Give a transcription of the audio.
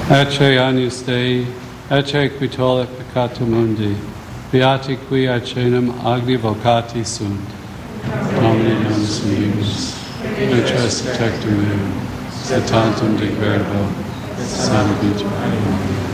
Ecce agnus Dei, ecce qui tollet peccata mundi, beati qui acenum agni vocati sunt. Domini nonis meus, nutris tectum meum, et tantum de verbo, salvabitur.